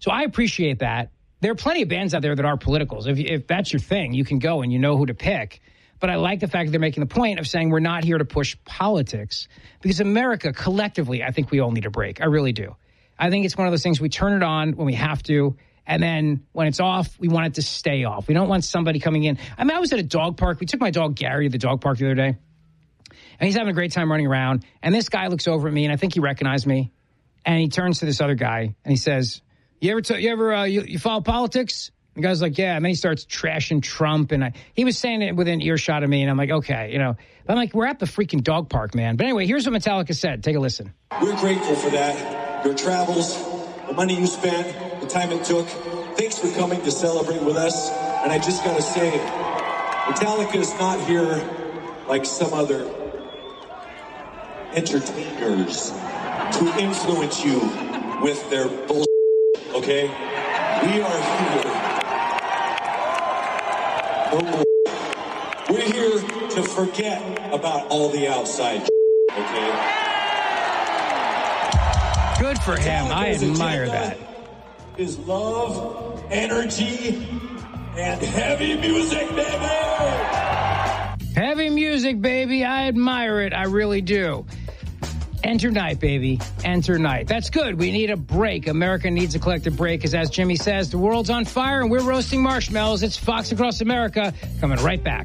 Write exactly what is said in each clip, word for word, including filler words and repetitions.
So I appreciate that. There are plenty of bands out there that are politicals. If, if that's your thing, you can go and you know who to pick. But I like the fact that they're making the point of saying we're not here to push politics. Because America, collectively, I think we all need a break. I really do. I think it's one of those things we turn it on when we have to. And then when it's off, we want it to stay off. We don't want somebody coming in. I mean, I was at a dog park. We took my dog Gary to the dog park the other day. And he's having a great time running around. And this guy looks over at me, and I think he recognized me. And he turns to this other guy, and he says, you ever, t- you, ever uh, you, you follow politics? The guy's like, yeah. And then he starts trashing Trump. And I, he was saying it within earshot of me. And I'm like, okay, you know. But I'm like, we're at the freaking dog park, man. But anyway, here's what Metallica said. Take a listen. We're grateful for that. Your travels, the money you spent, the time it took. Thanks for coming to celebrate with us. And I just got to say, Metallica is not here like some other entertainers to influence you with their bullshit, okay? We are here. No more. We're here to forget about all the outside, okay? Good for him. I admire that. Is love, energy, and heavy music, baby! Heavy music, baby. I admire it. I really do. Enter night, baby. Enter night. That's good. We need a break. America needs a collective break because, as Jimmy says, the world's on fire and we're roasting marshmallows. It's Fox Across America coming right back.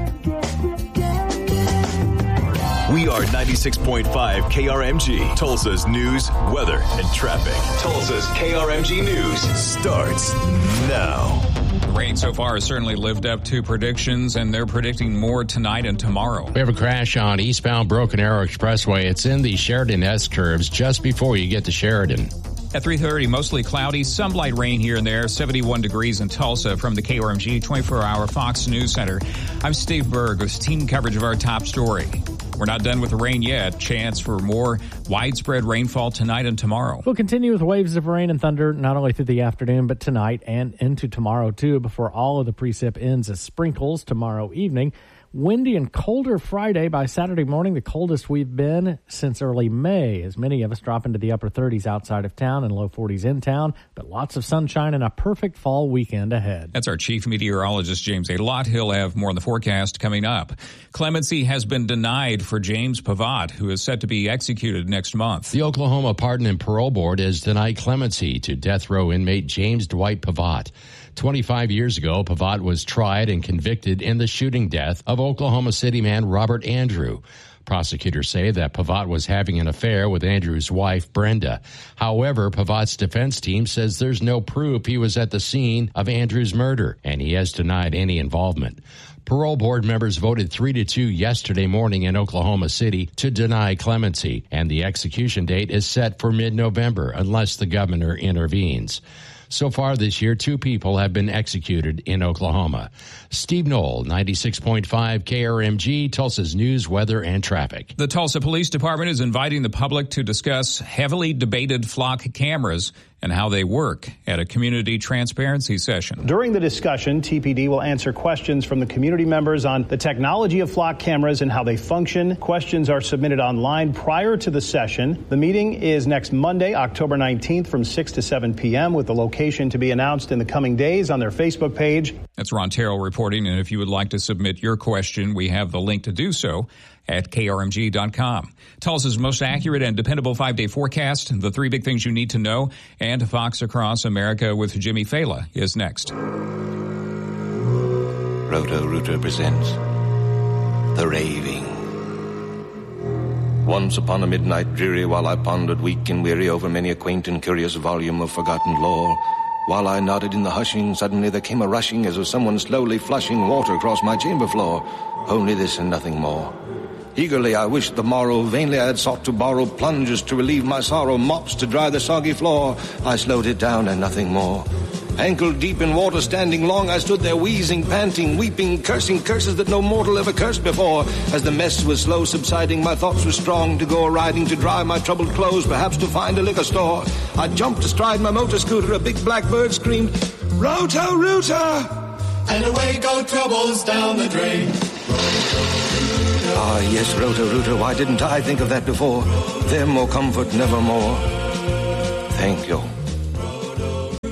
We are ninety-six point five K R M G, Tulsa's news, weather, and traffic. Tulsa's K R M G News starts now. The rain so far has certainly lived up to predictions, and they're predicting more tonight and tomorrow. We have a crash on eastbound Broken Arrow Expressway. It's in the Sheridan S-curves just before you get to Sheridan. At three thirty, mostly cloudy, some light rain here and there, seventy-one degrees in Tulsa. From the K R M G twenty-four hour Fox News Center, I'm Steve Berg with team coverage of our top story. We're not done with the rain yet. Chance for more widespread rainfall tonight and tomorrow. We'll continue with waves of rain and thunder not only through the afternoon, but tonight and into tomorrow, too, before all of the precip ends as sprinkles tomorrow evening. Windy and colder Friday. By Saturday morning, the coldest we've been since early May, as many of us drop into the upper thirties outside of town and low forties in town, but lots of sunshine and a perfect fall weekend ahead. That's our chief meteorologist, James A. Lott. He'll have more on the forecast coming up. Clemency has been denied for James Pavatt, who is set to be executed next month. The Oklahoma Pardon and Parole Board has denied clemency to death row inmate James Dwight Pavatt. twenty-five years ago, Pavatt was tried and convicted in the shooting death of Oklahoma City man Robert Andrew. Prosecutors say that Pavatt was having an affair with Andrew's wife, Brenda. However, Pavatt's defense team says there's no proof he was at the scene of Andrew's murder, and he has denied any involvement. Parole board members voted three to two yesterday morning in Oklahoma City to deny clemency, and the execution date is set for mid-November unless the governor intervenes. So far this year, two people have been executed in Oklahoma. Steve Knoll, ninety-six point five K R M G, Tulsa's news, weather, and traffic. The Tulsa Police Department is inviting the public to discuss heavily debated flock cameras and how they work at a community transparency session. During the discussion, T P D will answer questions from the community members on the technology of flock cameras and how they function. Questions are submitted online prior to the session. The meeting is next Monday, October nineteenth from six to seven p.m. with the location to be announced in the coming days on their Facebook page. That's Ron Terrell reporting, and if you would like to submit your question, we have the link to do so at K R M G dot com. Tulsa's most accurate and dependable five-day forecast, the three big things you need to know, and Fox Across America with Jimmy Fela is next. Roto-Rooter presents The Raving. Once upon a midnight dreary, while I pondered weak and weary over many a quaint and curious volume of forgotten lore, while I nodded in the hushing, suddenly there came a rushing as of someone slowly flushing water across my chamber floor. Only this and nothing more. Eagerly I wished the morrow, vainly I had sought to borrow plungers to relieve my sorrow, mops to dry the soggy floor. I slowed it down and nothing more. Ankle deep in water, standing long, I stood there wheezing, panting, weeping, cursing curses that no mortal ever cursed before. As the mess was slow subsiding, my thoughts were strong to go a-riding, to dry my troubled clothes, perhaps to find a liquor store. I jumped astride my motor scooter, a big black bird screamed, Roto-Rooter! And away go troubles down the drain. Ah, yes, Roto-Rooter, why didn't I think of that before? Them or comfort nevermore. Thank you.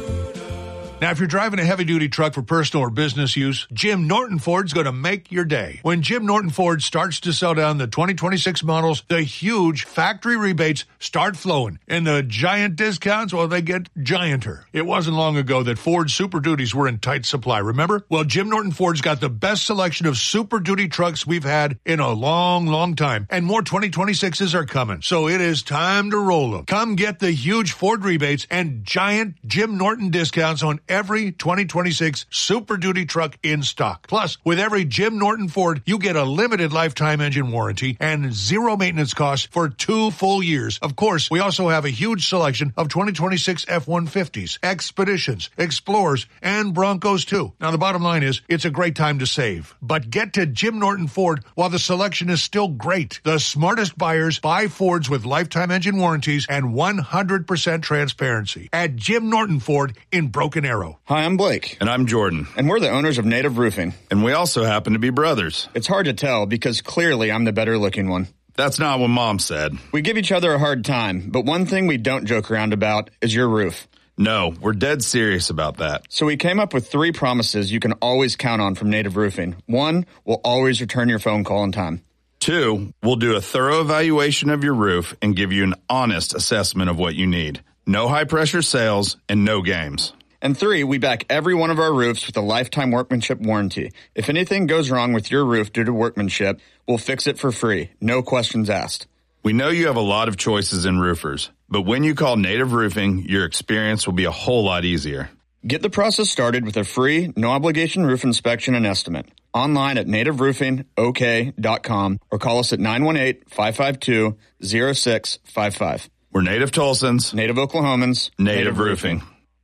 Now, if you're driving a heavy-duty truck for personal or business use, Jim Norton Ford's going to make your day. When Jim Norton Ford starts to sell down the twenty twenty-six models, the huge factory rebates start flowing. And the giant discounts, well, they get gianter. It wasn't long ago that Ford Super Duties were in tight supply, remember? Well, Jim Norton Ford's got the best selection of Super Duty trucks we've had in a long, long time. And more twenty twenty-sixes are coming. So it is time to roll them. Come get the huge Ford rebates and giant Jim Norton discounts on every twenty twenty-six Super Duty truck in stock. Plus, with every Jim Norton Ford, you get a limited lifetime engine warranty and zero maintenance costs for two full years. Of course, we also have a huge selection of twenty twenty-six F one fifties, Expeditions, Explorers, and Broncos too. Now, the bottom line is, it's a great time to save. But get to Jim Norton Ford while the selection is still great. The smartest buyers buy Fords with lifetime engine warranties and one hundred percent transparency at Jim Norton Ford in Broken Arrow. Hi, I'm Blake. And I'm Jordan. And we're the owners of Native Roofing. And we also happen to be brothers. It's hard to tell because clearly I'm the better looking one. That's not what Mom said. We give each other a hard time, but one thing we don't joke around about is your roof. No, we're dead serious about that. So we came up with three promises you can always count on from Native Roofing. One, we'll always return your phone call in time. Two, we'll do a thorough evaluation of your roof and give you an honest assessment of what you need. No high-pressure sales and no games. And three, we back every one of our roofs with a lifetime workmanship warranty. If anything goes wrong with your roof due to workmanship, we'll fix it for free. No questions asked. We know you have a lot of choices in roofers, but when you call Native Roofing, your experience will be a whole lot easier. Get the process started with a free, no-obligation roof inspection and estimate. Online at native roofing o k dot com or call us at nine one eight, five five two, zero six five five. We're Native Tulsans. Native Oklahomans. Native, Native Roofing.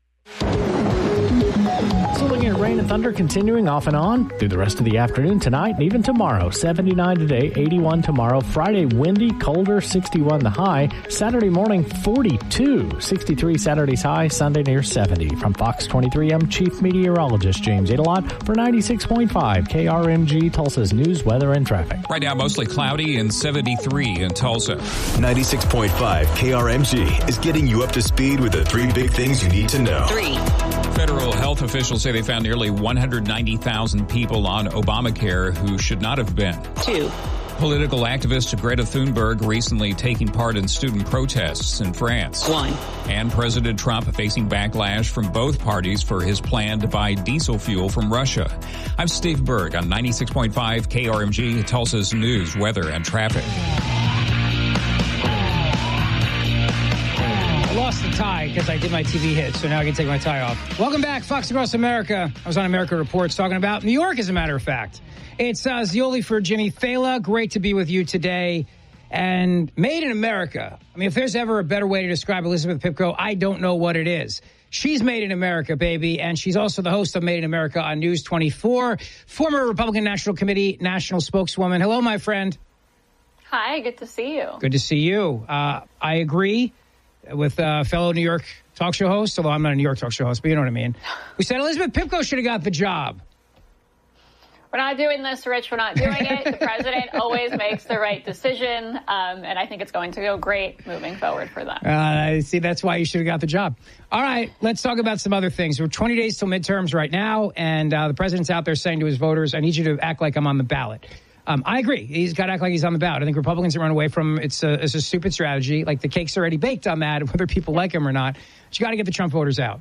So looking at rain and thunder continuing off and on through the rest of the afternoon tonight and even tomorrow. seventy-nine today, eighty-one tomorrow. Friday, windy, colder, sixty-one the high. Saturday morning, forty-two. sixty-three Saturday's high. Sunday near seventy. From Fox twenty-three, I'm Chief Meteorologist James Adelot for ninety-six point five K R M G, Tulsa's news, weather, and traffic. Right now, mostly cloudy and seventy-three in Tulsa. ninety-six point five K R M G is getting you up to speed with the three big things you need to know. Three. Federal health officials say they found nearly one hundred ninety thousand people on Obamacare who should not have been. Two. Political activist Greta Thunberg recently taking part in student protests in France. One. And President Trump facing backlash from both parties for his plan to buy diesel fuel from Russia. I'm Steve Berg on ninety-six point five K R M G, Tulsa's news, weather, and traffic. I lost the tie because I did my T V hit, so now I can take my tie off. Welcome back, Fox Across America. I was on America Reports talking about New York, as a matter of fact. It's uh, Zioli for Jimmy Fela. Great to be with you today. And made in America. I mean, if there's ever a better way to describe Elizabeth Pipko, I don't know what it is. She's made in America, baby, and she's also the host of Made in America on News twenty-four. Former Republican National Committee national spokeswoman. Hello, my friend. Hi, good to see you. Good to see you. Uh, I agree with uh, fellow New York talk show host, although I'm not a New York talk show host, but you know what I mean. We said Elizabeth Pipko should have got the job. We're not doing this, Rich. We're not doing it. The president always makes the right decision, um, and I think it's going to go great moving forward for them. Uh, see, that's why you should have got the job. All right, let's talk about some other things. We're twenty days till midterms right now, and uh, the president's out there saying to his voters, I need you to act like I'm on the ballot. Um, I agree. He's got to act like he's on the ballot. I think Republicans have run away from it's a, it's a stupid strategy. Like, the cake's already baked on that, whether people like him or not. But you got to get the Trump voters out.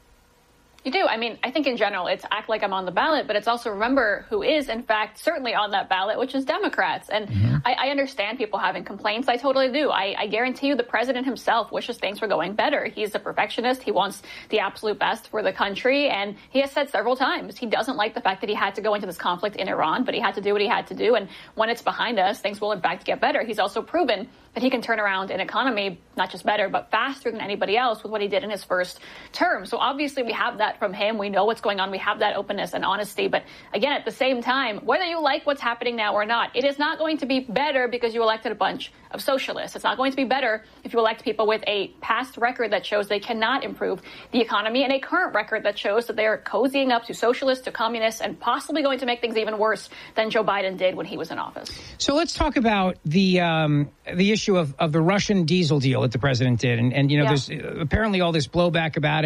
You do. I mean, I think in general, it's act like I'm on the ballot, but it's also remember who is, in fact, certainly on that ballot, which is Democrats. And mm-hmm. I, I understand people having complaints. I totally do. I, I guarantee you the president himself wishes things were going better. He's a perfectionist. He wants the absolute best for the country. And he has said several times he doesn't like the fact that he had to go into this conflict in Iran, but he had to do what he had to do. And when it's behind us, things will, in fact, get better. He's also proven that he can turn around an economy, not just better, but faster than anybody else with what he did in his first term. So obviously we have that from him. We know what's going on. We have that openness and honesty. But again, at the same time, whether you like what's happening now or not, it is not going to be better because you elected a bunch of socialists. It's not going to be better if you elect people with a past record that shows they cannot improve the economy and a current record that shows that they're cozying up to socialists, to communists, and possibly going to make things even worse than Joe Biden did when he was in office. So let's talk about the um, the issue of, of the Russian diesel deal that the president did. And, and you know, yeah. there's apparently all this blowback about it.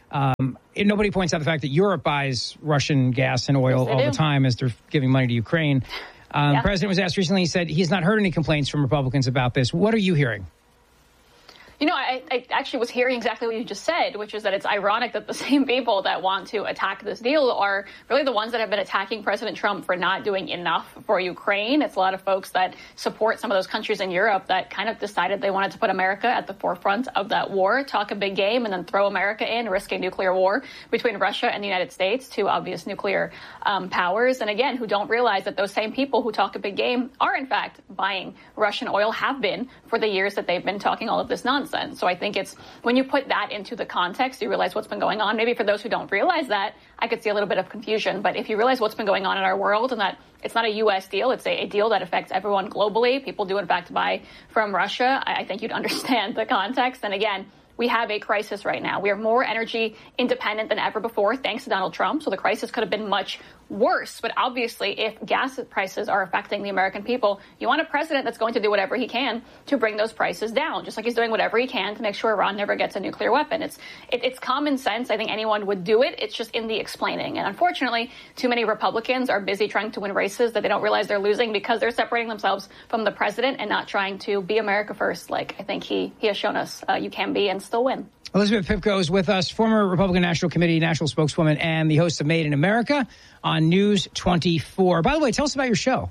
Um, and nobody points out the fact that Europe buys Russian gas and oil Yes, all do. the time as they're giving money to Ukraine. Um, Yeah. The president was asked recently, he said he's not heard any complaints from Republicans about this. What are you hearing? You know, I, I actually was hearing exactly what you just said, which is that it's ironic that the same people that want to attack this deal are really the ones that have been attacking President Trump for not doing enough for Ukraine. It's a lot of folks that support some of those countries in Europe that kind of decided they wanted to put America at the forefront of that war, talk a big game, and then throw America in, risk a nuclear war between Russia and the United States, two obvious nuclear um, powers. And again, who don't realize that those same people who talk a big game are, in fact, buying Russian oil, have been for the years that they've been talking all of this nonsense. So I think it's when you put that into the context, you realize what's been going on. Maybe for those who don't realize that, I could see a little bit of confusion. But if you realize what's been going on in our world and that it's not a U S deal, it's a, a deal that affects everyone globally. People do in fact buy from Russia. I, I think you'd understand the context. And again, we have a crisis right now. We are more energy independent than ever before, thanks to Donald Trump. So the crisis could have been much worse. But obviously, if gas prices are affecting the American people, you want a president that's going to do whatever he can to bring those prices down, just like he's doing whatever he can to make sure Iran never gets a nuclear weapon. It's it, it's common sense. I think anyone would do it. It's just in the explaining. And unfortunately, too many Republicans are busy trying to win races that they don't realize they're losing because they're separating themselves from the president and not trying to be America first, like I think he, he has shown us uh, you can be and still win. Elizabeth Pipko is with us, former Republican National Committee national spokeswoman and the host of Made in America on News twenty-four. By the way, tell us about your show.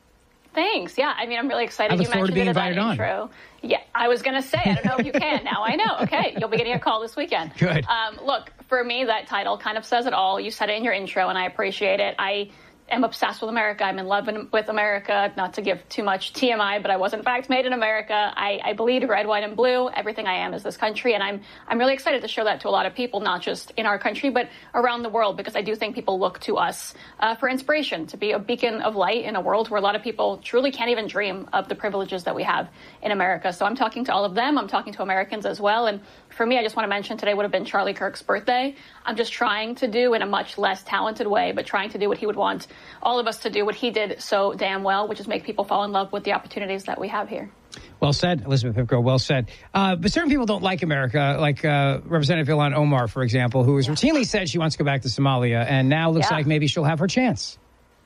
Thanks. Yeah, I mean, I'm really excited. I look you forward to being mentioned it in invited that on. intro. Yeah, I was going to say, I don't know if you can. Now I know. Okay, you'll be getting a call this weekend. Good. Um, look, for me, that title kind of says it all. You said it in your intro, and I appreciate it. I am obsessed with America. I'm in love with America. Not to give too much T M I, but I was in fact made in America. I, I bleed red, white, and blue. Everything I am is this country, and I'm I'm really excited to show that to a lot of people, not just in our country, but around the world, because I do think people look to us uh, for inspiration, to be a beacon of light in a world where a lot of people truly can't even dream of the privileges that we have in America. So I'm talking to all of them. I'm talking to Americans as well, and for me, I just want to mention today would have been Charlie Kirk's birthday. I'm just trying to do in a much less talented way, but trying to do what he would want all of us to do, what he did so damn well, which is make people fall in love with the opportunities that we have here. Well said, Elizabeth Pipko, well said. Uh, but certain people don't like America, like uh, Representative Ilhan Omar, for example, who has routinely said she wants to go back to Somalia, and now looks Yeah. like maybe she'll have her chance.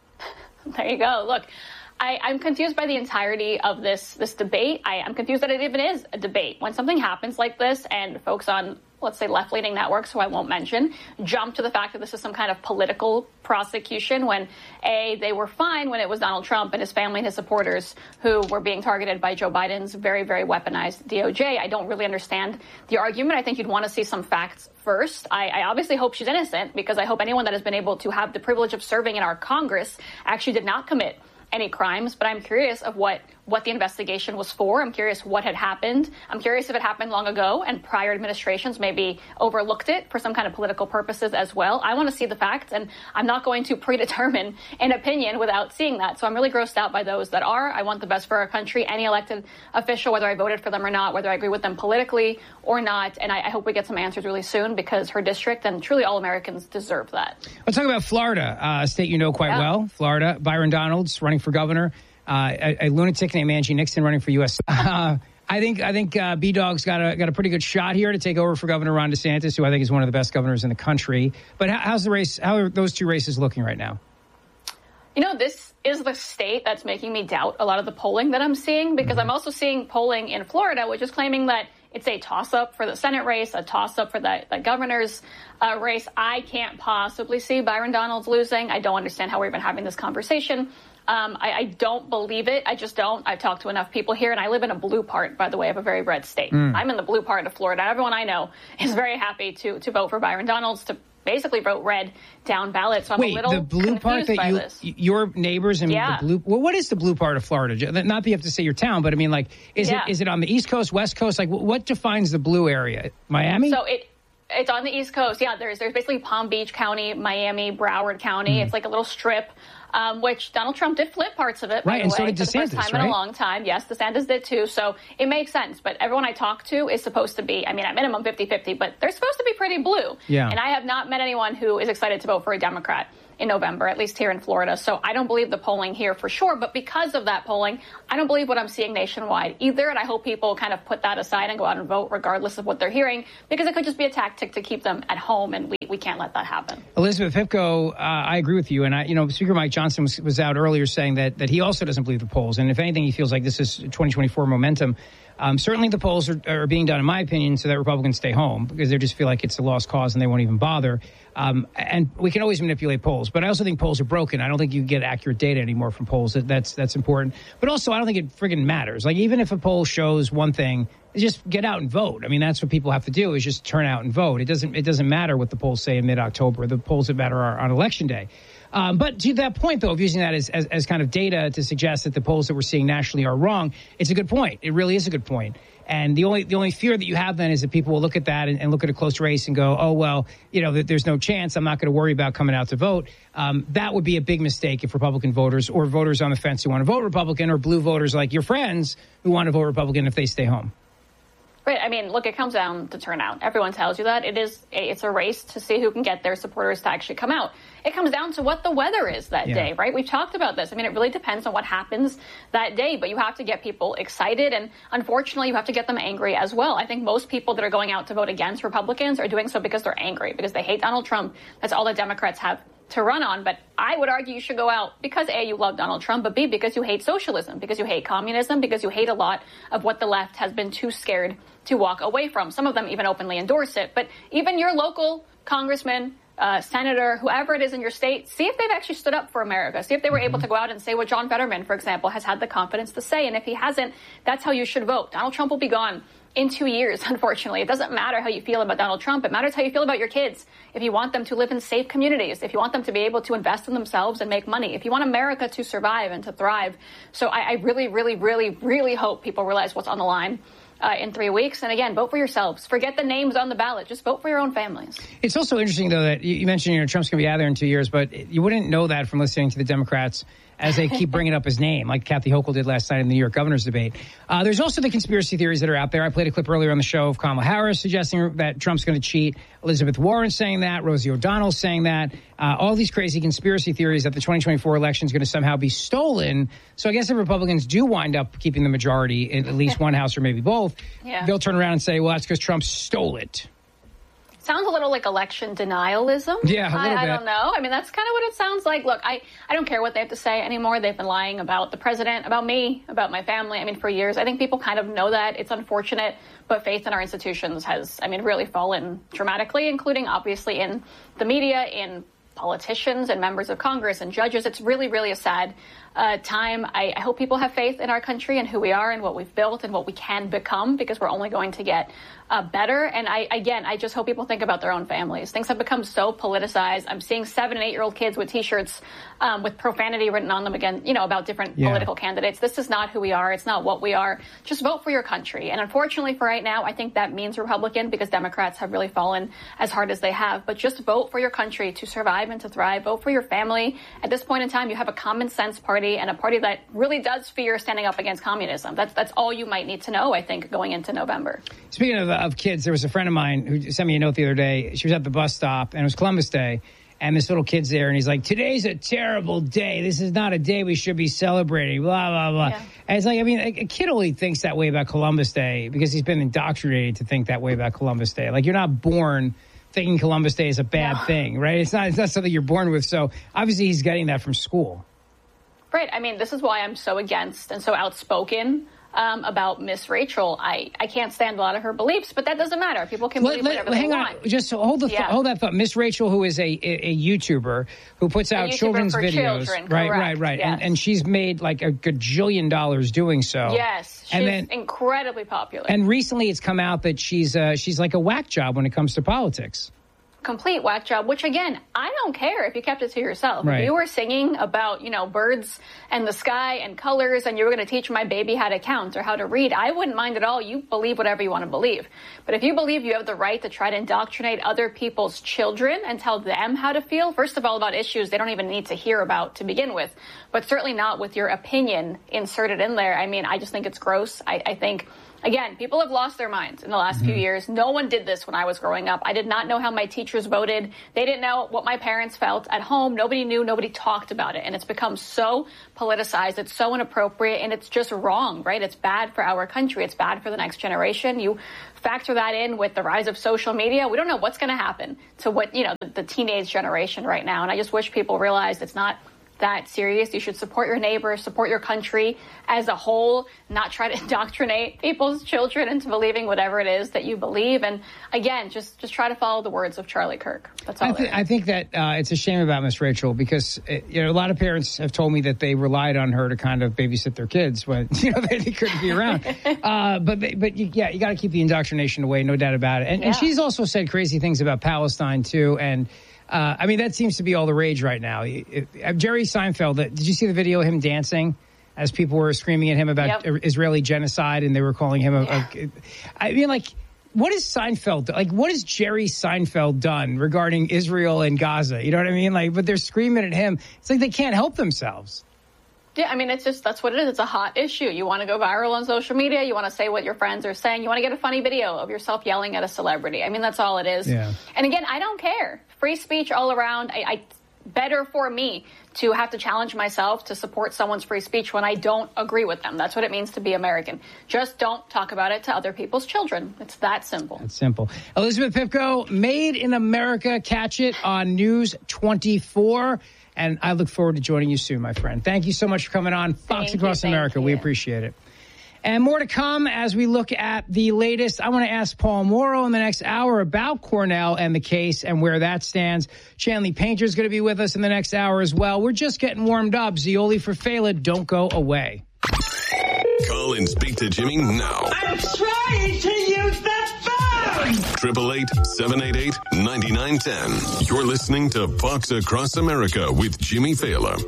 There you go. Look, I, I'm confused by the entirety of this this debate. I, I'm confused that it even is a debate. When something happens like this and folks on, let's say, left-leaning networks, who I won't mention, jump to the fact that this is some kind of political prosecution when, A, they were fine when it was Donald Trump and his family and his supporters who were being targeted by Joe Biden's very, very weaponized D O J. I don't really understand the argument. I think you'd want to see some facts first. I, I obviously hope she's innocent, because I hope anyone that has been able to have the privilege of serving in our Congress actually did not commit any crimes, but I'm curious of what, what the investigation was for. I'm curious what had happened. I'm curious if it happened long ago and prior administrations maybe overlooked it for some kind of political purposes as well. I want to see the facts, and I'm not going to predetermine an opinion without seeing that. So I'm really grossed out by those that are. I want the best for our country. Any elected official, whether I voted for them or not, whether I agree with them politically or not, and I, I hope we get some answers really soon, because her district and truly all Americans deserve that. Let's talk about Florida, uh, a state you know quite Yeah. well. Florida, Byron Donalds running for governor, uh, a, a lunatic named Angie Nixon running for U S Uh, I think I think uh, B-Dog's got a got a pretty good shot here to take over for Governor Ron DeSantis, who I think is one of the best governors in the country. But how, how's the race? How are those two races looking right now? You know, this is the state that's making me doubt a lot of the polling that I'm seeing, because I'm also seeing polling in Florida, which is claiming that it's a toss-up for the Senate race, a toss-up for the, the governor's uh, race. I can't possibly see Byron Donalds losing. I don't understand how we're even having this conversation. Um, I, I don't believe it. I just don't. I've talked to enough people here, and I live in a blue part, by the way, of a very red state. Mm. I'm in the blue part of Florida. Everyone I know is very happy to to vote for Byron Donalds, to basically vote red down ballot. So I'm Wait, a little the blue part confused that by you, this. your neighbors and Yeah. the blue. Well, what is the blue part of Florida? Not that you have to say your town, but I mean, like, is Yeah. it is it on the East Coast, West Coast? Like, what defines the blue area? Miami? So it it's on the East Coast. Yeah, there's there's basically Palm Beach County, Miami, Broward County. Mm. It's like a little strip um, which Donald Trump did flip parts of it, by right, the and way, so did for the first DeSantis, time right? in a long time. Yes, DeSantis did too, so it makes sense. But everyone I talk to is supposed to be, I mean, at minimum fifty-fifty, but they're supposed to be pretty blue. Yeah. And I have not met anyone who is excited to vote for a Democrat in November, at least here in Florida. So I don't believe the polling here for sure. But because of that polling, I don't believe what I'm seeing nationwide either. And I hope people kind of put that aside and go out and vote regardless of what they're hearing, because it could just be a tactic to keep them at home. And we, we can't let that happen. Elizabeth Hipko, uh, I agree with you. And, I, you know, Speaker Mike Johnson was, was out earlier saying that, that he also doesn't believe the polls. And if anything, he feels like this is twenty twenty-four momentum. Um, certainly the polls are, are being done, in my opinion, so that Republicans stay home because they just feel like it's a lost cause and they won't even bother. Um, and we can always manipulate polls, but I also think polls are broken. I don't think you can get accurate data anymore from polls. That's that's important. But also, I don't think it friggin' matters. Like, even if a poll shows one thing, just get out and vote. I mean, that's what people have to do, is just turn out and vote. It doesn't it doesn't matter what the polls say in mid-October. The polls that matter are on Election Day. Um, but to that point, though, of using that as, as, as kind of data to suggest that the polls that we're seeing nationally are wrong, it's a good point. It really is a good point. And the only the only fear that you have then is that people will look at that and, and look at a close race and go, oh, well, you know, there's no chance. I'm not going to worry about coming out to vote. Um, that would be a big mistake if Republican voters or voters on the fence who want to vote Republican, or blue voters like your friends who want to vote Republican, if they stay home. Right. I mean, look, it comes down to turnout. Everyone tells you that. It is a, it's a race to see who can get their supporters to actually come out. It comes down to what the weather is that yeah. day, right? We've talked about this. I mean, it really depends on what happens that day, but you have to get people excited, and unfortunately, you have to get them angry as well. I think most people that are going out to vote against Republicans are doing so because they're angry, because they hate Donald Trump. That's all the Democrats have to run on. But I would argue you should go out because, A, you love Donald Trump, but B, because you hate socialism, because you hate communism, because you hate a lot of what the left has been too scared to walk away from. Some of them even openly endorse it. But even your local congressman, uh, senator, whoever it is in your state, see if they've actually stood up for America. See if they were able to go out and say what John Fetterman, for example, has had the confidence to say. And if he hasn't, that's how you should vote. Donald Trump will be gone in two years, unfortunately. It doesn't matter how you feel about Donald Trump. It matters how you feel about your kids. If you want them to live in safe communities, if you want them to be able to invest in themselves and make money, if you want America to survive and to thrive. So I, I really, really, really, really hope people realize what's on the line Uh, in three weeks. And again, vote for yourselves. Forget the names on the ballot. Just vote for your own families. It's also interesting, though, that you mentioned, you know, Trump's going to be out there in two years, but you wouldn't know that from listening to the Democrats as they keep bringing up his name, like Kathy Hochul did last night in the New York governor's debate. Uh, there's also the conspiracy theories that are out there. I played a clip earlier on the show of Kamala Harris suggesting that Trump's going to cheat, Elizabeth Warren saying that, Rosie O'Donnell saying that, uh, all these crazy conspiracy theories that the twenty twenty-four election is going to somehow be stolen. So I guess if Republicans do wind up keeping the majority in at least one house or maybe both, yeah. they'll turn around and say, well, that's because Trump stole it. Sounds a little like election denialism. Yeah, a little I, I bit. don't know. I mean, that's kind of what it sounds like. Look, I, I don't care what they have to say anymore. They've been lying about the president, about me, about my family. I mean, for years. I think people kind of know that. It's unfortunate, but faith in our institutions has, I mean, really fallen dramatically, including obviously in the media, in politicians and members of Congress and judges. It's really, really a sad uh, time. I, I hope people have faith in our country and who we are and what we've built and what we can become, because we're only going to get uh, better. And I, again, I just hope people think about their own families. Things have become so politicized. I'm seeing seven and eight year old kids with T-shirts um, with profanity written on them again, you know, about different yeah. political candidates. This is not who we are. It's not what we are. Just vote for your country. And unfortunately for right now, I think that means Republican, because Democrats have really fallen as hard as they have. But just vote for your country to survive and to thrive. Vote for your family. At this point in time, you have a common sense party, and a party that really does fear standing up against communism. That's that's all you might need to know, I think, going into November. Speaking of, of kids, there was a friend of mine who sent me a note the other day. She was at the bus stop, and it was Columbus Day, and this little kid's there, and he's like, today's a terrible day. This is not a day we should be celebrating, blah, blah, blah. Yeah. And it's like, I mean, a, a kid only thinks that way about Columbus Day because he's been indoctrinated to think that way about Columbus Day. Like, you're not born thinking Columbus Day is a bad no. thing, right? It's not, it's not something you're born with. So obviously he's getting that from school. Right. I mean, this is why I'm so against and so outspoken um, about Miss Rachel. I, I can't stand a lot of her beliefs, but that doesn't matter. People can believe let, whatever let, they hang want. On. Just hold the yeah. hold that thought. Miss Rachel, who is a, a, a YouTuber who puts out children's for videos, children, right, correct. right, right, yes. and, and she's made like a gajillion dollars doing so. Yes, she's and then, incredibly popular. And recently, it's come out that she's uh, she's like a whack job when it comes to politics. complete whack job, which again, I don't care if you kept it to yourself. Right. If you were singing about, you know, birds and the sky and colors and you were going to teach my baby how to count or how to read, I wouldn't mind at all. You believe whatever you want to believe. But if you believe you have the right to try to indoctrinate other people's children and tell them how to feel, first of all, about issues they don't even need to hear about to begin with, but certainly not with your opinion inserted in there. I mean, I just think it's gross. I, I think... Again, people have lost their minds in the last mm-hmm. few years. No one did this when I was growing up. I did not know how my teachers voted. They didn't know what my parents felt at home. Nobody knew. Nobody talked about it. And it's become so politicized. It's so inappropriate. And it's just wrong, right? It's bad for our country. It's bad for the next generation. You factor that in with the rise of social media. We don't know what's going to happen to what, you know, the, the teenage generation right now. And I just wish people realized it's not that serious. You should support your neighbors, support your country as a whole, not try to indoctrinate people's children into believing whatever it is that you believe. And again, just just try to follow the words of Charlie Kirk. That's all. I, th- I think that uh, it's a shame about Miss Rachel because uh, you know a lot of parents have told me that they relied on her to kind of babysit their kids when you know they, they couldn't be around. uh, but but you, yeah, you got to keep the indoctrination away, no doubt about it. And, yeah. and she's also said crazy things about Palestine too, and. Uh, I mean, that seems to be all the rage right now. It, it, Jerry Seinfeld, did you see the video of him dancing as people were screaming at him about yep. Israeli genocide and they were calling him a, yeah. a... I mean, like, what has Seinfeld, like, what has Jerry Seinfeld done regarding Israel and Gaza? You know what I mean? Like, but they're screaming at him. It's like they can't help themselves. Yeah, I mean, it's just, that's what it is. It's a hot issue. You want to go viral on social media. You want to say what your friends are saying. You want to get a funny video of yourself yelling at a celebrity. I mean, that's all it is. Yeah. And again, I don't care. Free speech all around. I, I better for me to have to challenge myself to support someone's free speech when I don't agree with them. That's what it means to be American. Just don't talk about it to other people's children. It's that simple. It's simple. Elizabeth Pipko, Made in America. Catch it on News twenty-four. And I look forward to joining you soon, my friend. Thank you so much for coming on Fox thank Across you, America. You. We appreciate it. And more to come as we look at the latest. I want to ask Paul Mauro in the next hour about Cornell and the case and where that stands. Chanley Painter is going to be with us in the next hour as well. We're just getting warmed up. Zioli for Fela, don't go away. Call and speak to Jimmy now. I'm trying to use the phone! Triple eight seven eight eight ninety nine ten. You're listening to Fox Across America with Jimmy Fela.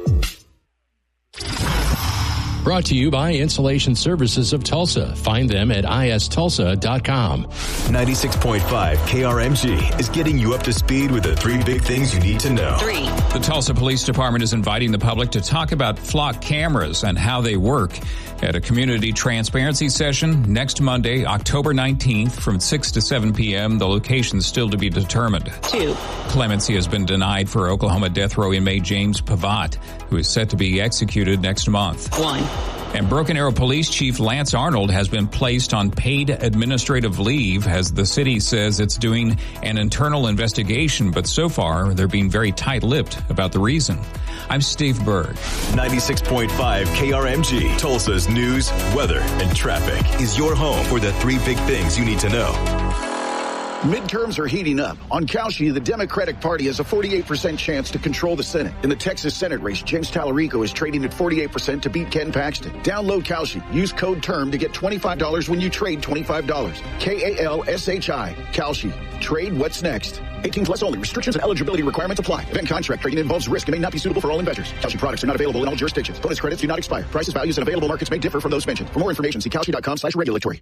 Brought to you by Insulation Services of Tulsa. Find them at I S Tulsa dot com. ninety-six point five K R M G is getting you up to speed with the three big things you need to know. Three. The Tulsa Police Department is inviting the public to talk about flock cameras and how they work at a community transparency session next Monday, October nineteenth from six to seven p.m. The location still to be determined. Two. Clemency has been denied for Oklahoma death row inmate James Pavatt, who is set to be executed next month. One. And Broken Arrow Police Chief Lance Arnold has been placed on paid administrative leave as the city says it's doing an internal investigation, but so far they're being very tight-lipped about the reason. I'm Steve Berg. ninety-six point five K R M G, Tulsa's news, weather, and traffic is your home for the three big things you need to know. Midterms are heating up. On Cauchy, the Democratic Party has a forty-eight percent chance to control the Senate. In the Texas Senate race, James Tallarico is trading at forty-eight percent to beat Ken Paxton. Download Cauchy. Use code TERM to get twenty-five dollars when you trade twenty-five dollars. K A L S H I. Cauchy. Trade what's next. eighteen plus only. Restrictions and eligibility requirements apply. Event contract trading involves risk and may not be suitable for all investors. Cauchy products are not available in all jurisdictions. Bonus credits do not expire. Prices, values, and available markets may differ from those mentioned. For more information, see Cauchy dot com slash regulatory.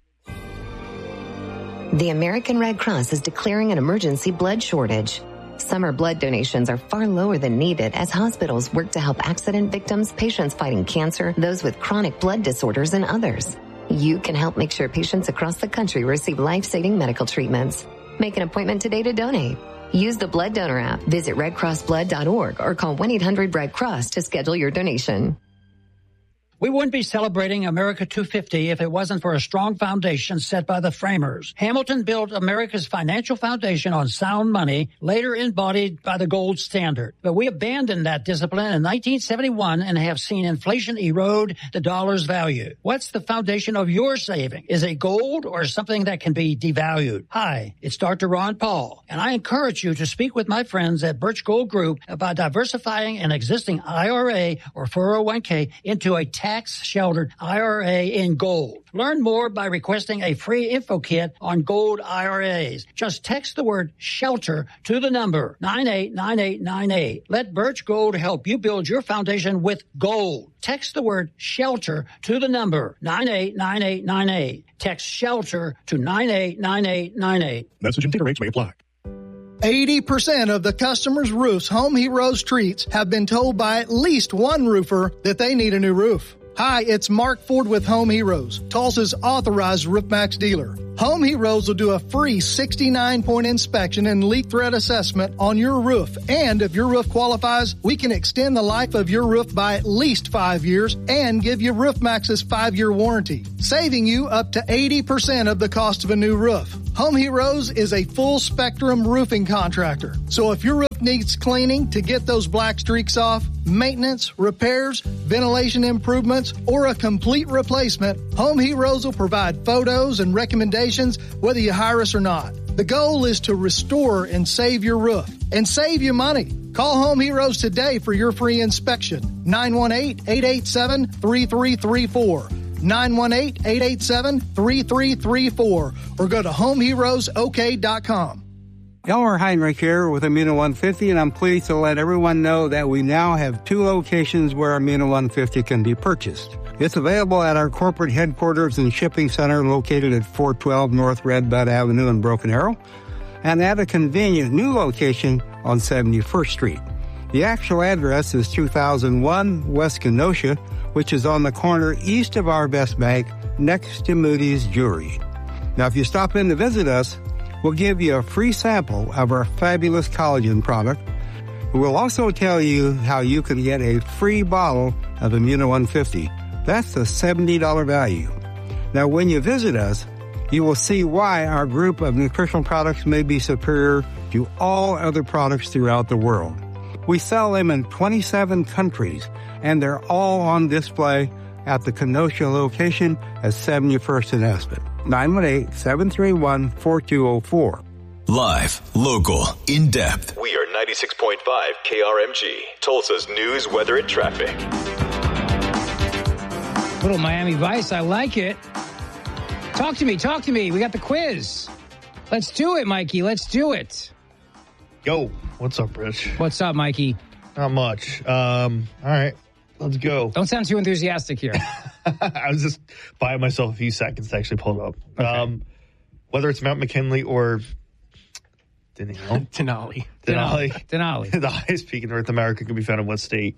The American Red Cross is declaring an emergency blood shortage. Summer blood donations are far lower than needed as hospitals work to help accident victims, patients fighting cancer, those with chronic blood disorders, and others. You can help make sure patients across the country receive life-saving medical treatments. Make an appointment today to donate. Use the Blood Donor app, visit red cross blood dot org, or call one eight hundred red cross to schedule your donation. We wouldn't be celebrating America two fifty if it wasn't for a strong foundation set by the framers. Hamilton built America's financial foundation on sound money, later embodied by the gold standard. But we abandoned that discipline in nineteen seventy-one and have seen inflation erode the dollar's value. What's the foundation of your saving? Is it gold or something that can be devalued? Hi, it's Doctor Ron Paul, and I encourage you to speak with my friends at Birch Gold Group about diversifying an existing I R A or four oh one k into a tax tax-sheltered I R A in gold. Learn more by requesting a free info kit on gold I R As. Just text the word SHELTER to the number nine eight nine eight nine eight. Let Birch Gold help you build your foundation with gold. Text the word SHELTER to the number nine eight nine eight nine eight. Text SHELTER to nine eight nine eight nine eight. Message and data rates may apply. eighty percent of the customers' roofs Home Heroes treats have been told by at least one roofer that they need a new roof. Hi, it's Mark Ford with Home Heroes, Tulsa's authorized RoofMax dealer. Home Heroes will do a free sixty-nine point inspection and leak threat assessment on your roof. And if your roof qualifies, we can extend the life of your roof by at least five years and give you RoofMax's five-year warranty, saving you up to eighty percent of the cost of a new roof. Home Heroes is a full-spectrum roofing contractor. So if your roof needs cleaning to get those black streaks off, maintenance, repairs, ventilation improvements, or a complete replacement, Home Heroes will provide photos and recommendations whether you hire us or not. The goal is to restore and save your roof and save you money. Call Home Heroes today for your free inspection. nine one eight, eight eight seven, three three three four. nine one eight, eight eight seven, three three three four or go to home heroes o k dot com. Elmer Heinrich here with Amino one fifty, and I'm pleased to let everyone know that we now have two locations where Amino one fifty can be purchased. It's available at our corporate headquarters and shipping center located at four twelve North Red Bud Avenue in Broken Arrow, and at a convenient new location on seventy-first Street. The actual address is two thousand one West Kenosha, which is on the corner east of our Best Bank, next to Moody's Jewelry. Now, if you stop in to visit us, we'll give you a free sample of our fabulous collagen product. We'll also tell you how you can get a free bottle of Amino one fifty. That's a seventy dollars value. Now, when you visit us, you will see why our group of nutritional products may be superior to all other products throughout the world. We sell them in twenty-seven countries, and they're all on display at the Kenosha location at seventy-first and Aspen. nine one eight, seven three one, four two zero four. Live, local, in-depth. We are ninety-six point five K R M G, Tulsa's news, weather, and traffic. Little Miami Vice, I like it. Talk to me, talk to me. We got the quiz. Let's do it, Mikey. Let's do it. Yo, what's up, Rich? What's up, Mikey? Not much. Um, all right, let's go. Don't sound too enthusiastic here. I was just buying myself a few seconds to actually pull it up. Okay. Um, whether it's Mount McKinley or Denali. Denali. Denali. Denali. The highest peak in North America can be found in what state?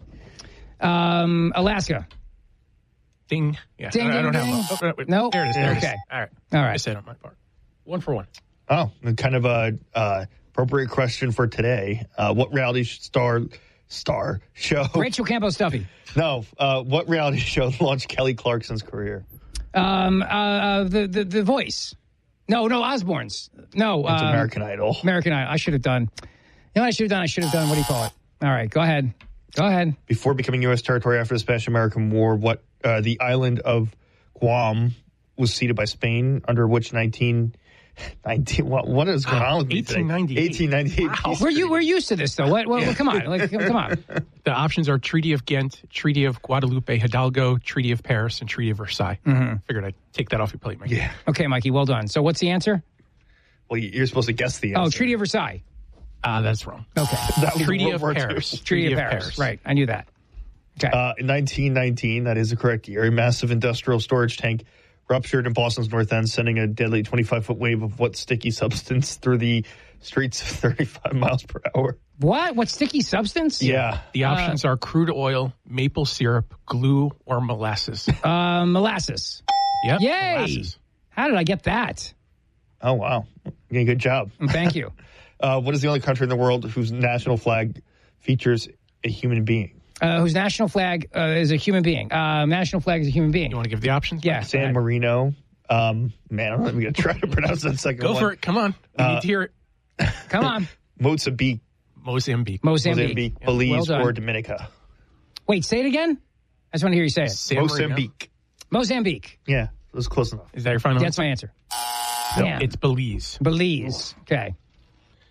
Um, Alaska. Ding. Yeah, ding, I, ding, I don't ding. have one. Oh, nope. There it is. There okay. It is. All right. All right. I said on my part. One for one. Oh, and kind of a uh, appropriate question for today. Uh, what reality star star show? Rachel Campbell Stuffy. No. Uh, what reality show launched Kelly Clarkson's career? Um, uh, uh, the, the the Voice. No, no, Osbourne's. No. It's um, American Idol. American Idol. I should have done. You know what I should have done? I should have done, what do you call it? All right, go ahead. Go ahead. Before becoming U S territory after the Spanish American War, what uh, the island of Guam was ceded by Spain under which nineteen nineteen what, what is going on with me today? eighteen ninety-eight. eighteen ninety-eight. Wow. We're, you, we're used to this, though. What, what, yeah. Come on. Like, come on. The options are Treaty of Ghent, Treaty of Guadalupe Hidalgo, Treaty of Paris, and Treaty of Versailles. Mm-hmm. Figured I'd take that off your plate, Mikey. Yeah. Okay, Mikey, well done. So what's the answer? Well, you're supposed to guess the answer. Oh, Treaty of Versailles. Ah, uh, that's wrong. Okay. That was Treaty of War Paris. Two. Treaty, Treaty of, of Paris. Paris. Right, I knew that. Okay. Uh, in nineteen nineteen, that is the correct year, a massive industrial storage tank ruptured in Boston's North End, sending a deadly twenty-five foot wave of what sticky substance through the streets of thirty-five miles per hour. What? What sticky substance? Yeah. The options uh, are crude oil, maple syrup, glue, or molasses. Uh, molasses. Yep. Yay. Molasses. How did I get that? Oh, wow. Okay, good job. Thank you. uh, what is the only country in the world whose national flag features a human being? Uh, whose national flag uh, is a human being. Uh, national flag is a human being. You want to give the options? Yeah. San Marino. Um, man, I'm going to try to pronounce that second Go one. Go for it. Come on. We uh, need to hear it. Come on. Mozambique. Mozambique. Mozambique. Mozambique, Yeah. Belize, Well or Dominica. Wait, say it again? I just want to hear you say it. San Mozambique. Marino. Mozambique. Yeah, it was close enough. Is that your final That's answer? my answer. No, Damn. it's Belize. Belize. Okay.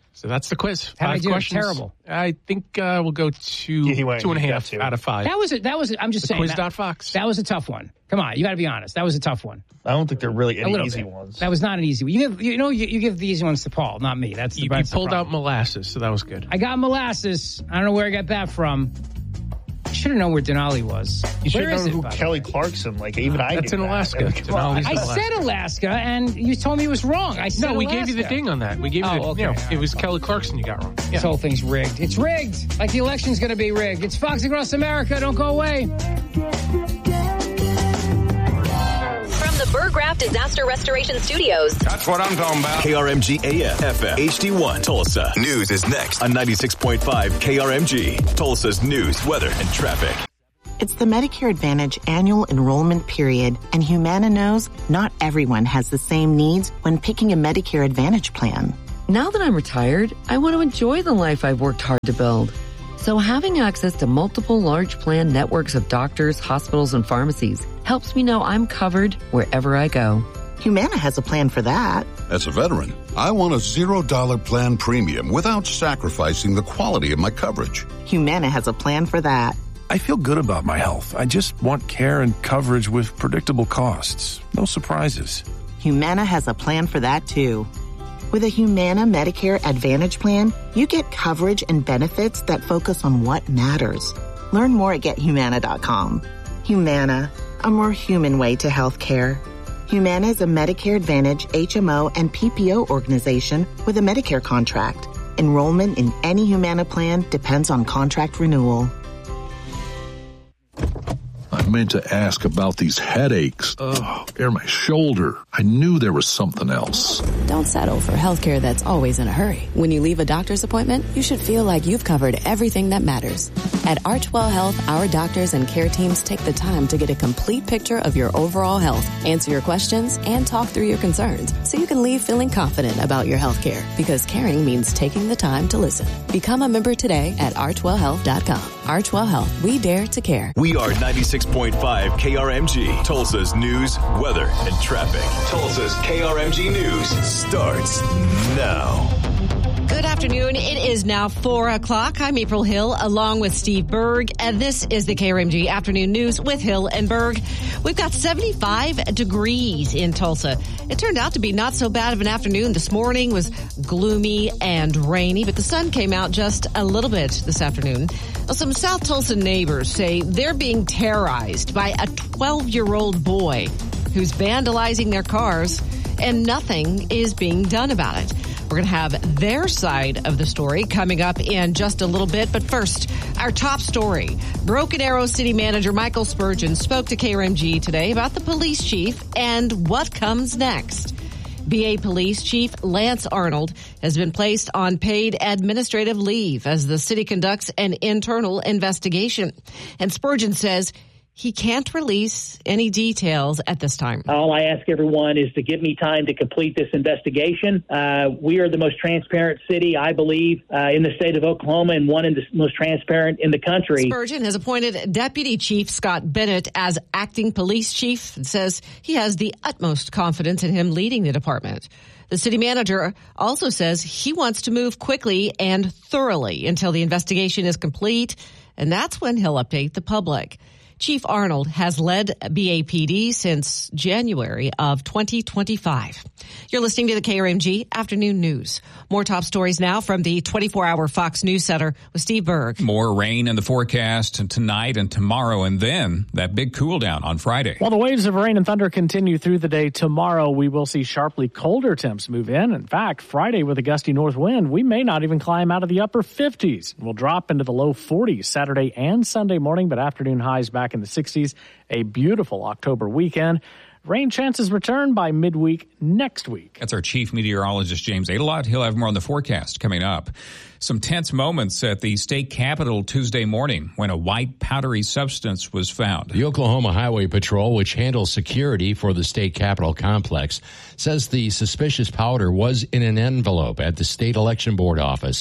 So that's the quiz. How did I Five do? questions. Terrible. I think uh, we'll go two, Yeah, he went- two and a he got half two. out of five. That was a, that was. A, I'm just The saying. quiz that, dot Fox. That was a tough one. Come on, you got to be honest. That was a tough one. I don't think they're really A any little easy bit. ones. That was not an easy one. You give, you know, you, you give the easy ones to Paul, not me. That's the You, you that's the pulled out problem. molasses, so that was good. I got molasses. I don't know where I got that from. I should have known where Denali was. You should Where have is known it, who by the Kelly way? Clarkson. Like even I. That's knew in that. Alaska. I mean, come on. Denali's I in Alaska. said Alaska, and you told me it was wrong. I said No, we Alaska. gave you the ding on that. We gave you Oh, the, okay. you know, All right, it was fine. Kelly Clarkson you got wrong. This whole thing's rigged. It's rigged. Like the election's going to be rigged. It's Fox Across America. Don't go away. From the Burgraft Disaster Restoration Studios. That's what I'm talking about. K R M G A M, F M, H D one, Tulsa. News is next on ninety-six point five K R M G. Tulsa's news, weather, and traffic. It's the Medicare Advantage annual enrollment period, and Humana knows not everyone has the same needs when picking a Medicare Advantage plan. Now that I'm retired, I want to enjoy the life I've worked hard to build. So having access to multiple large plan networks of doctors, hospitals, and pharmacies helps me know I'm covered wherever I go. Humana has a plan for that. As a veteran, I want a zero dollar plan premium without sacrificing the quality of my coverage. Humana has a plan for that. I feel good about my health. I just want care and coverage with predictable costs. No surprises. Humana has a plan for that too. With a Humana Medicare Advantage plan, you get coverage and benefits that focus on what matters. Learn more at get humana dot com. Humana, a more human way to health care. Humana is a Medicare Advantage H M O and P P O organization with a Medicare contract. Enrollment in any Humana plan depends on contract renewal. I meant to ask about these headaches. Ugh, or my shoulder. I knew there was something else. Don't settle for healthcare that's always in a hurry. When you leave a doctor's appointment, you should feel like you've covered everything that matters. At Archwell Health, our doctors and care teams take the time to get a complete picture of your overall health, answer your questions, and talk through your concerns so you can leave feeling confident about your healthcare, because caring means taking the time to listen. Become a member today at archwell health dot com. Archwell Health, we dare to care. We are ninety-six point five K R M G, Tulsa's news, weather, and traffic. Tulsa's K R M G News starts now. Good afternoon. It is now four o'clock. I'm April Hill along with Steve Berg, and this is the K R M G Afternoon News with Hill and Berg. We've got seventy-five degrees in Tulsa. It turned out to be not so bad of an afternoon. This morning was gloomy and rainy, but the sun came out just a little bit this afternoon. Some South Tulsa neighbors say they're being terrorized by a twelve-year-old boy who's vandalizing their cars, and nothing is being done about it. We're going to have their side of the story coming up in just a little bit. But first, our top story. Broken Arrow City Manager Michael Spurgeon spoke to K R M G today about the police chief and what comes next. B A Police Chief Lance Arnold has been placed on paid administrative leave as the city conducts an internal investigation. And Spurgeon says he can't release any details at this time. All I ask everyone is to give me time to complete this investigation. Uh, we are the most transparent city, I believe, uh, in the state of Oklahoma, and one of the most transparent in the country. Spurgeon has appointed Deputy Chief Scott Bennett as acting police chief and says he has the utmost confidence in him leading the department. The city manager also says he wants to move quickly and thoroughly until the investigation is complete, and that's when he'll update the public. Chief Arnold has led B A P D since January of twenty twenty-five. You're listening to the K R M G Afternoon News. More top stories now from the twenty-four hour Fox News Center with Steve Berg. More rain in the forecast tonight and tomorrow, and then that big cool down on Friday. While the waves of rain and thunder continue through the day tomorrow, we will see sharply colder temps move in. In fact, Friday with a gusty north wind, we may not even climb out of the upper fifties. We'll drop into the low forties Saturday and Sunday morning, but afternoon highs back in the sixties. A beautiful October weekend. Rain chances return by midweek next week. That's our chief meteorologist, James Adelot. He'll have more on the forecast coming up. Some tense moments at the state capitol Tuesday morning when a white powdery substance was found. The Oklahoma Highway Patrol, which handles security for the state capitol complex, says the suspicious powder was in an envelope at the state election board office.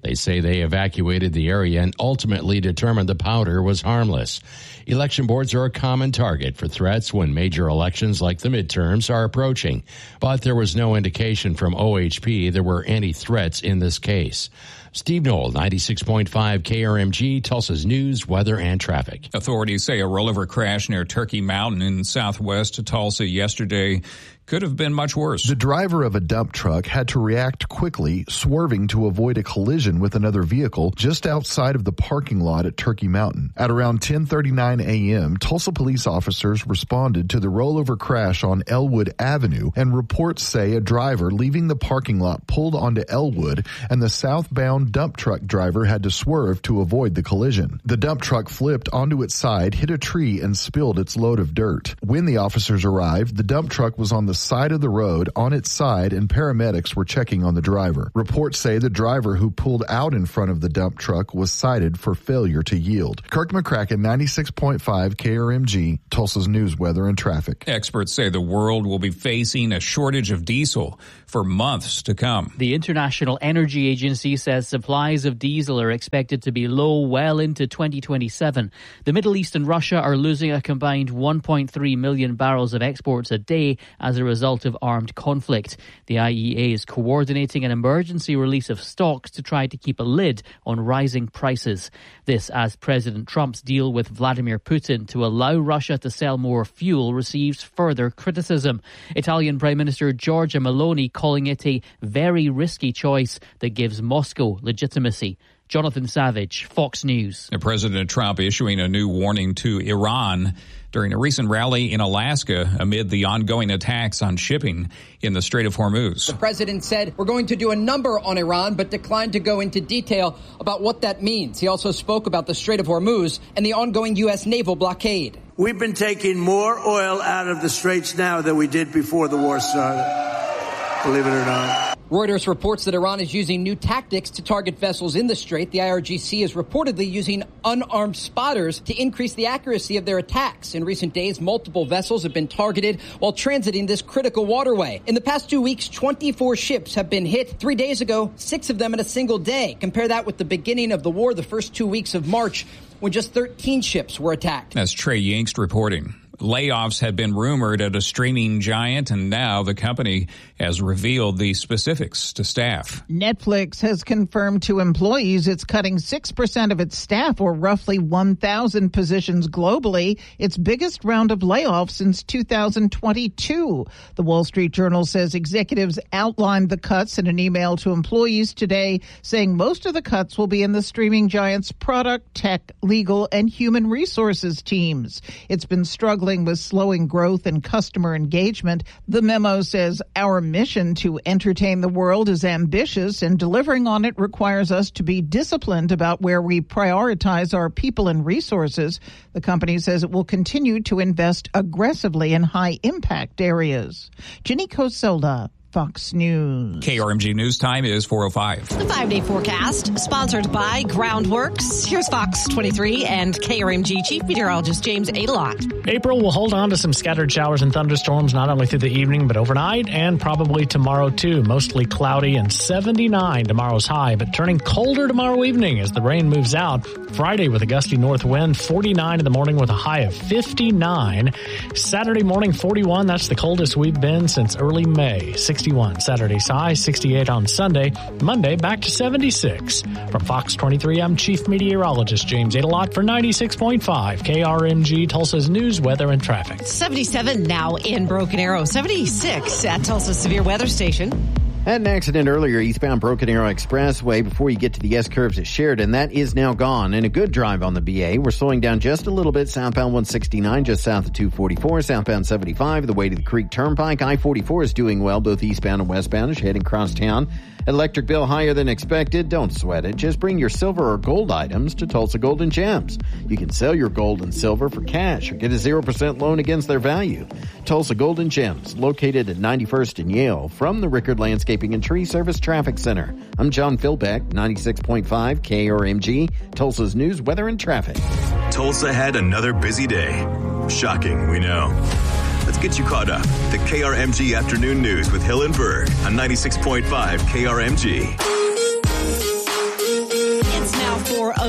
They say they evacuated the area and ultimately determined the powder was harmless. Election boards are a common target for threats when major elections like the midterms are approaching, but there was no indication from O H P there were any threats in this case. Steve Knoll, ninety-six point five K R M G, Tulsa's news, weather, and traffic. Authorities say a rollover crash near Turkey Mountain in southwest Tulsa yesterday could have been much worse. The driver of a dump truck had to react quickly, swerving to avoid a collision with another vehicle just outside of the parking lot at Turkey Mountain. At around ten thirty-nine a.m., Tulsa police officers responded to the rollover crash on Elwood Avenue, and reports say a driver leaving the parking lot pulled onto Elwood, and the southbound dump truck driver had to swerve to avoid the collision. The dump truck flipped onto its side, hit a tree, and spilled its load of dirt. When the officers arrived, the dump truck was on the side of the road on its side, and paramedics were checking on the driver. Reports say the driver who pulled out in front of the dump truck was cited for failure to yield. Kirk McCracken, ninety-six point five K R M G, Tulsa's news, weather, and traffic. Experts say the world will be facing a shortage of diesel for months to come. The International Energy Agency says supplies of diesel are expected to be low well into twenty twenty-seven. The Middle East and Russia are losing a combined one point three million barrels of exports a day as a result of armed conflict. The I E A is coordinating an emergency release of stocks to try to keep a lid on rising prices. This as President Trump's deal with Vladimir Putin to allow Russia to sell more fuel receives further criticism. Italian Prime Minister Giorgia Meloni calling it a very risky choice that gives Moscow legitimacy. Jonathan Savage, Fox News. President Trump issuing a new warning to Iran during a recent rally in Alaska amid the ongoing attacks on shipping in the Strait of Hormuz. The president said, we're going to do a number on Iran, but declined to go into detail about what that means. He also spoke about the Strait of Hormuz and the ongoing U S naval blockade. We've been taking more oil out of the straits now than we did before the war started, believe it or not. Reuters reports that Iran is using new tactics to target vessels in the strait. The I R G C is reportedly using unarmed spotters to increase the accuracy of their attacks. In recent days, multiple vessels have been targeted while transiting this critical waterway. In the past two weeks, twenty-four ships have been hit. Three days ago, six of them in a single day. Compare that with the beginning of the war, the first two weeks of March, when just thirteen ships were attacked. That's Trey Yingst reporting. Layoffs had been rumored at a streaming giant, and now the company has revealed the specifics to staff. Netflix has confirmed to employees it's cutting six percent of its staff, or roughly one thousand positions globally, its biggest round of layoffs since two thousand twenty-two. The Wall Street Journal says executives outlined the cuts in an email to employees today, saying most of the cuts will be in the streaming giant's product, tech, legal, and human resources teams. It's been struggling with slowing growth and customer engagement. The memo says our mission to entertain the world is ambitious, and delivering on it requires us to be disciplined about where we prioritize our people and resources. The company says it will continue to invest aggressively in high-impact areas. Jenny Cosola, Fox News. K R M G News Time is four oh five. The five-day forecast, sponsored by Groundworks. Here's Fox twenty-three and K R M G Chief Meteorologist James Adelot. April will hold on to some scattered showers and thunderstorms not only through the evening but overnight and probably tomorrow too. Mostly cloudy and seventy-nine tomorrow's high, but turning colder tomorrow evening as the rain moves out. Friday with a gusty north wind, forty-nine in the morning with a high of fifty-nine. Saturday morning, forty-one. That's the coldest we've been since early May. sixty-one Saturday's high, sixty-eight on Sunday. Monday back to seventy-six. From Fox twenty-three, I'm Chief Meteorologist James Adelot for ninety-six point five K R M G, Tulsa's news, weather, and traffic. seventy-seven now in Broken Arrow, seventy-six at Tulsa Severe Weather Station. Had an accident earlier eastbound Broken Arrow Expressway before you get to the S-curves at Sheridan. That is now gone. And a good drive on the B A. We're slowing down just a little bit southbound one sixty-nine, just south of two forty-four, southbound seventy-five, the way to the Creek Turnpike. I forty-four is doing well, both eastbound and westbound as you're heading across town. Electric bill higher than expected. Don't sweat it. Just bring your silver or gold items to Tulsa Gold and Gems. You can sell your gold and silver for cash or get a zero percent loan against their value. Tulsa Gold and Gems, located at ninety-first and Yale, from the Rickard Landscaping and Tree Service Traffic Center. I'm John Philbeck, ninety-six point five K R M G, Tulsa's news, weather, and traffic. Tulsa had another busy day. Shocking, we know. Let's get you caught up. The K R M G Afternoon News with Hill and Berg on ninety-six point five K R M G.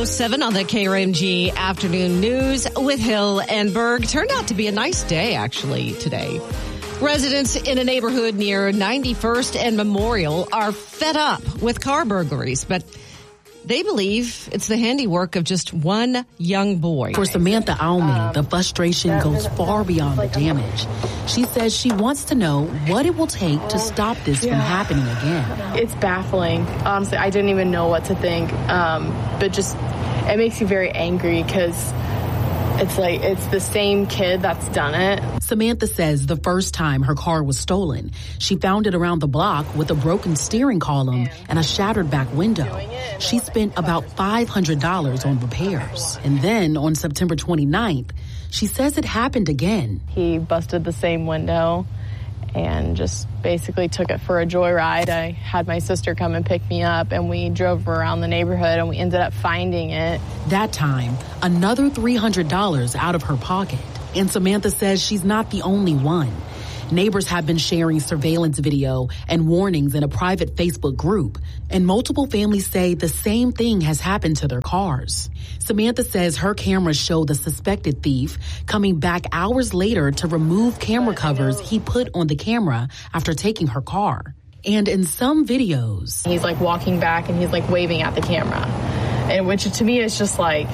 oh seven on the K R M G Afternoon News with Hill and Berg. Turned out to be a nice day, actually, today. Residents in a neighborhood near ninety-first and Memorial are fed up with car burglaries, but they believe it's the handiwork of just one young boy. For Samantha Alme, the frustration goes far beyond the damage. She says she wants to know what it will take to stop this from happening again. It's baffling. Honestly, I didn't even know what to think. Um, but just, it makes you very angry because it's like, it's the same kid that's done it. Samantha says the first time her car was stolen, she found it around the block with a broken steering column and a shattered back window. She spent about five hundred dollars on repairs. And then on September twenty-ninth, she says it happened again. He busted the same window and just basically took it for a joyride. I had my sister come and pick me up, and we drove around the neighborhood, and we ended up finding it. That time, another three hundred dollars out of her pocket. And Samantha says she's not the only one. Neighbors have been sharing surveillance video and warnings in a private Facebook group, and multiple families say the same thing has happened to their cars. Samantha says her cameras show the suspected thief coming back hours later to remove camera covers he put on the camera after taking her car. And in some videos, he's like walking back and he's like waving at the camera, and which to me is just like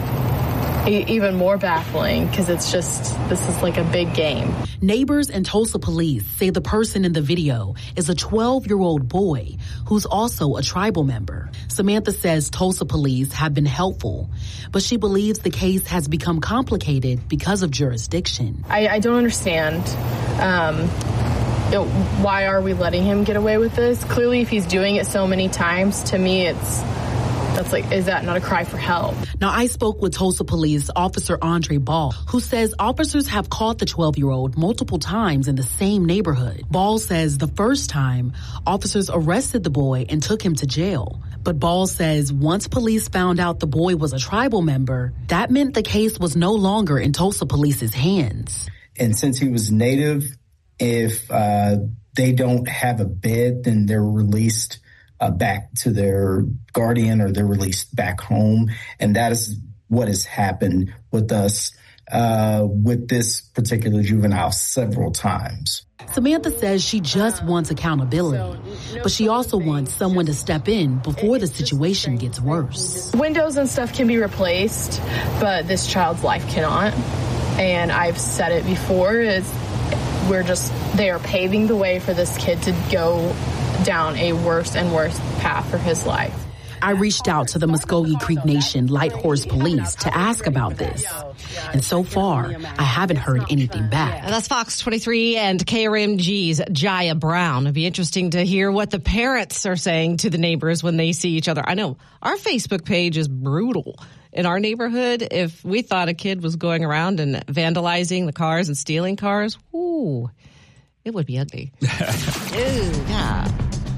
even more baffling because it's just, this is like a big game. Neighbors and Tulsa police say the person in the video is a twelve-year-old boy who's also a tribal member. Samantha says Tulsa police have been helpful, but she believes the case has become complicated because of jurisdiction. I, I don't understand. Um, you know, why are we letting him get away with this? Clearly, if he's doing it so many times, to me, it's That's like, is that not a cry for help? Now, I spoke with Tulsa Police Officer Andre Ball, who says officers have caught the twelve-year-old multiple times in the same neighborhood. Ball says the first time, officers arrested the boy and took him to jail. But Ball says once police found out the boy was a tribal member, that meant the case was no longer in Tulsa Police's hands. And since he was native, if uh, they don't have a bed, then they're released Uh, back to their guardian, or they're released back home. And that is what has happened with us, uh, with this particular juvenile several times. Samantha says she just wants accountability, but she also wants someone to step in before the situation gets worse. Windows and stuff can be replaced, but this child's life cannot. And I've said it before, is we're just, they are paving the way for this kid to go down a worse and worse path for his life. I reached out to the Muskogee Creek Nation Light Horse Police to ask about this. And so far, I haven't heard anything back. That's Fox twenty-three and K R M G's Jaya Brown. It'd be interesting to hear what the parents are saying to the neighbors when they see each other. I know our Facebook page is brutal. In our neighborhood, if we thought a kid was going around and vandalizing the cars and stealing cars, ooh, it would be ugly. Ooh, yeah.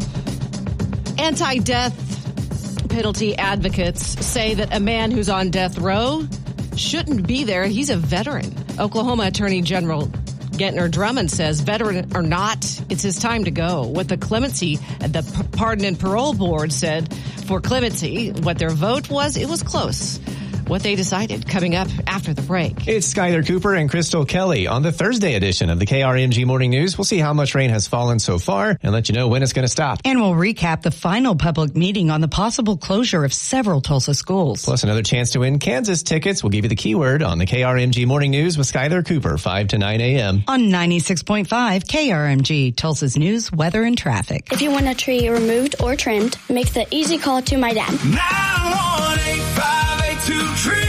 Anti-death penalty advocates say that a man who's on death row shouldn't be there. He's a veteran. Oklahoma Attorney General Gentner Drummond says, veteran or not, it's his time to go. What the clemency, the Pardon and Parole Board said for clemency, what their vote was, it was close. What they decided coming up after the break. It's Skyler Cooper and Crystal Kelly on the Thursday edition of the K R M G Morning News. We'll see how much rain has fallen so far and let you know when it's going to stop. And we'll recap the final public meeting on the possible closure of several Tulsa schools. Plus another chance to win Kansas tickets. We'll give you the keyword on the K R M G Morning News with Skyler Cooper, five to nine a.m. On ninety-six point five K R M G, Tulsa's news, weather, and traffic. If you want a tree removed or trimmed, make the easy call to my dad. nine one eight five eight two tree.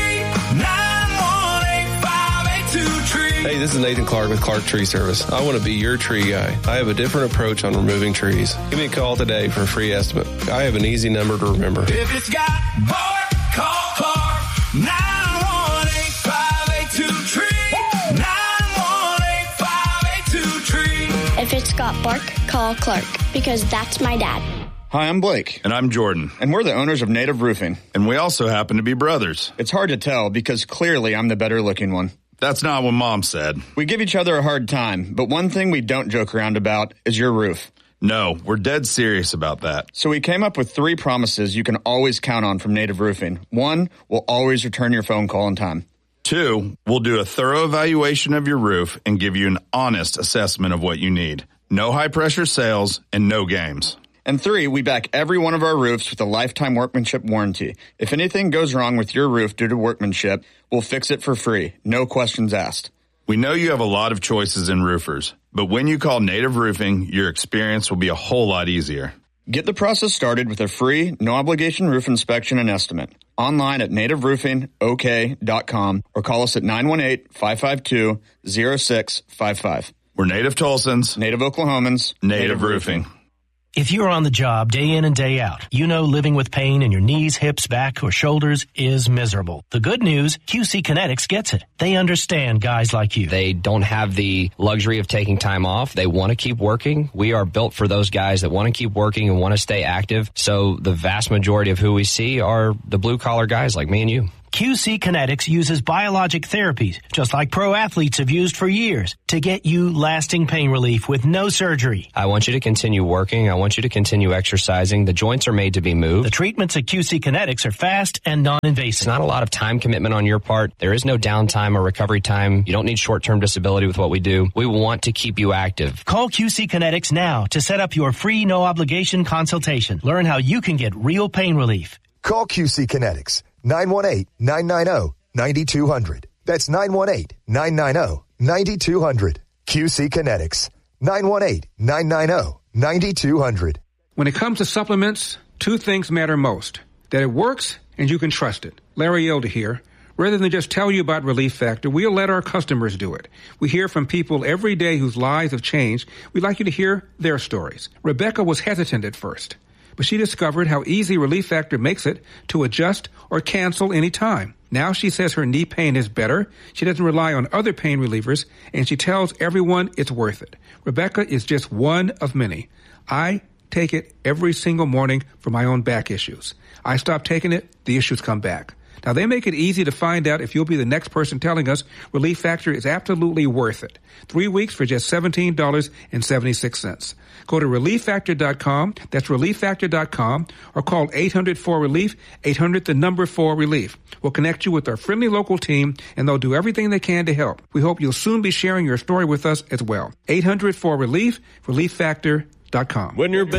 Hey, this is Nathan Clark with Clark Tree Service. I want to be your tree guy. I have a different approach on removing trees. Give me a call today for a free estimate. I have an easy number to remember. If it's got bark, call Clark. nine one eight five eight two tree. nine one eight five eight two tree. If it's got bark, call Clark, because that's my dad. Hi, I'm Blake. And I'm Jordan. And we're the owners of Native Roofing. And we also happen to be brothers. It's hard to tell because clearly I'm the better looking one. That's not what Mom said. We give each other a hard time, but one thing we don't joke around about is your roof. No, we're dead serious about that. So we came up with three promises you can always count on from Native Roofing. One, we'll always return your phone call in time. Two, we'll do a thorough evaluation of your roof and give you an honest assessment of what you need. No high-pressure sales and no games. And three, we back every one of our roofs with a lifetime workmanship warranty. If anything goes wrong with your roof due to workmanship, we'll fix it for free. No questions asked. We know you have a lot of choices in roofers, but when you call Native Roofing, your experience will be a whole lot easier. Get the process started with a free, no-obligation roof inspection and estimate. Online at native roofing o k dot com or call us at nine one eight, five five two, zero six five five. We're Native Tulsans, Native Oklahomans, Native, Native Roofing. Roofing. If you're on the job day in and day out, you know living with pain in your knees, hips, back, or shoulders is miserable. The good news, Q C Kinetics gets it. They understand guys like you. They don't have the luxury of taking time off. They want to keep working. We are built for those guys that want to keep working and want to stay active. So the vast majority of who we see are the blue-collar guys like me and you. Q C Kinetics uses biologic therapies, just like pro athletes have used for years, to get you lasting pain relief with no surgery. I want you to continue working. I want you to continue exercising. The joints are made to be moved. The treatments at Q C Kinetics are fast and non-invasive. It's not a lot of time commitment on your part. There is no downtime or recovery time. You don't need short-term disability with what we do. We want to keep you active. Call Q C Kinetics now to set up your free no-obligation consultation. Learn how you can get real pain relief. Call Q C Kinetics. nine one eight, nine nine zero, nine two zero zero. That's nine one eight, nine nine zero, nine two zero zero. Q C Kinetics. nine one eight, nine nine zero, nine two zero zero. When it comes to supplements, two things matter most. That it works and you can trust it. Larry Elder here. Rather than just tell you about Relief Factor, we'll let our customers do it. We hear from people every day whose lives have changed. We'd like you to hear their stories. Rebecca was hesitant at first, but she discovered how easy Relief Factor makes it to adjust or cancel any time. Now she says her knee pain is better, she doesn't rely on other pain relievers, and she tells everyone it's worth it. Rebecca is just one of many. I take it every single morning for my own back issues. I stop taking it, the issues come back. Now, they make it easy to find out if you'll be the next person telling us Relief Factor is absolutely worth it. Three weeks for just seventeen dollars and seventy-six cents. Go to relief factor dot com, that's relief factor dot com, or call eight hundred four relief, eight hundred the number four relief. We'll connect you with our friendly local team, and they'll do everything they can to help. We hope you'll soon be sharing your story with us as well. eight hundred four relief, relief factor dot com. When you're